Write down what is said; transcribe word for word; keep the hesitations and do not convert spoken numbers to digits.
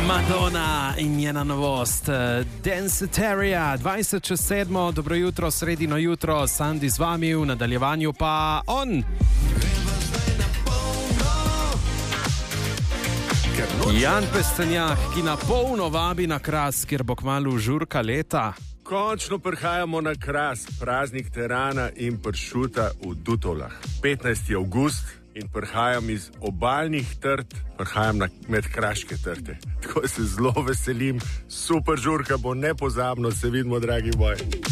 Madonna in njena novost, Danceteria, dvajset čez sedmo, dobro jutro, sredino jutro, Sandi z vami, v nadaljevanju pa on. Jan Pestenjak, ki na polno vabi na Kras, kjer bo kmalu žurka leta. Končno prihajamo na Kras, praznik terana in pršuta v Dutovlah. petnajsti avgust in prihajam iz obalnih trt, prihajam na medkraške trte. Tako se zelo veselim, super žurka bo nepozabno, se vidimo, dragi moji.